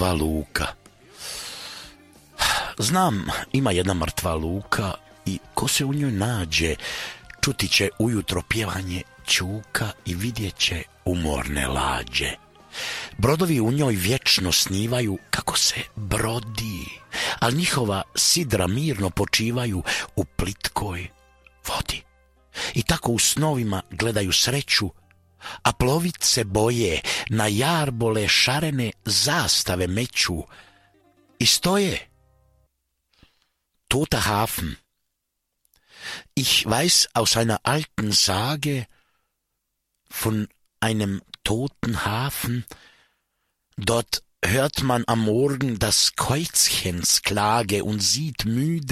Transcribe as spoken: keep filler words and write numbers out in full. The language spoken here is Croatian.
Mrtva luka. Znam, ima jedna mrtva luka i ko se u njoj nađe, čuti će ujutro pjevanje ćuka i vidjet će umorne lađe. Brodovi u njoj vječno snivaju kako se brodi, ali njihova sidra mirno počivaju u plitkoj vodi. I tako u snovima gledaju sreću, a plovice boje, na jarbole šarene zastave meću i stoje. Toter Hafen. Ich weiß aus einer alten Sage von einem toten Hafen. Dort hört man am Morgen das Käuzchens Klage und sieht müde